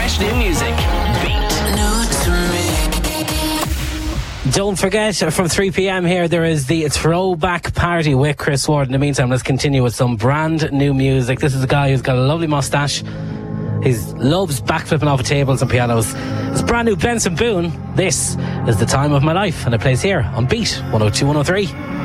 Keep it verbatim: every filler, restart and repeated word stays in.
Fresh new music. Beat. Don't forget, from three p.m. here, there is the Throwback Party with Chris Ward. In the meantime, let's continue with some brand new music. This is a guy who's got a lovely moustache. He loves backflipping off of tables and pianos. It's brand new Benson Boone. This is The Time of My Life, and it plays here on Beat one oh two one oh three.